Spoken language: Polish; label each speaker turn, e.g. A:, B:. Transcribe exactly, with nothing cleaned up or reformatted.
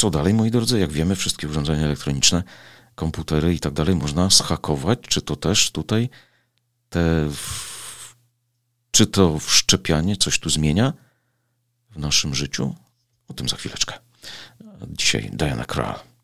A: co dalej, moi drodzy? Jak wiemy, wszystkie urządzenia elektroniczne, komputery i tak dalej można zhakować. Czy to też tutaj te... Czy to wszczepianie coś tu zmienia w naszym życiu? O tym za chwileczkę. Dzisiaj Diana Krall.